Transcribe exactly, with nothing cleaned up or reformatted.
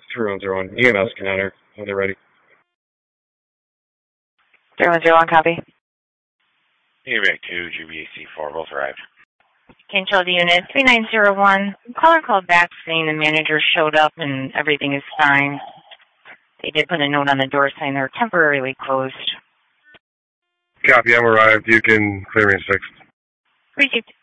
three one zero one. E M S can enter when they're ready. three one zero one, copy. Unit two, G B A C four, both arrived. Control to unit three nine zero one. Caller called back saying the manager showed up and everything is fine. They did put a note on the door saying they're temporarily closed. Copy, I'm arrived. You can clear me as fixed. Received.